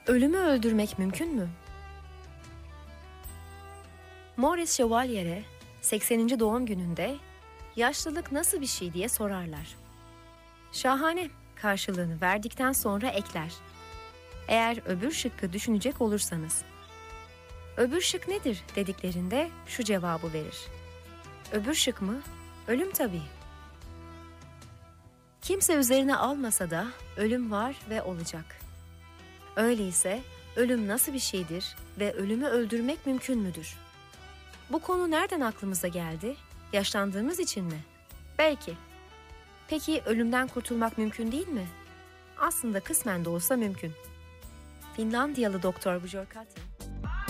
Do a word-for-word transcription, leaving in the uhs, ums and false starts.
Ölümü öldürmek mümkün mü? Maurice Chevalier'e sekseninci doğum gününde yaşlılık nasıl bir şey diye sorarlar. Şahane karşılığını verdikten sonra ekler. Eğer öbür şıkkı düşünecek olursanız. Öbür şık nedir dediklerinde şu cevabı verir. Öbür şık mı? Ölüm tabii. Kimse üzerine almasa da ölüm var ve olacak. Öyleyse ölüm nasıl bir şeydir ve ölümü öldürmek mümkün müdür? Bu konu nereden aklımıza geldi? Yaşlandığımız için mi? Belki. Peki ölümden kurtulmak mümkün değil mi? Aslında kısmen de olsa mümkün. Finlandiyalı Doktor Björkati